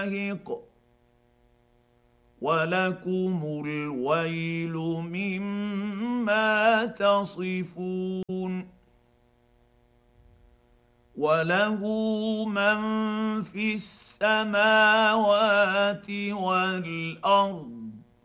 ولكم الويل مما تصفون. وله من في السماوات والارض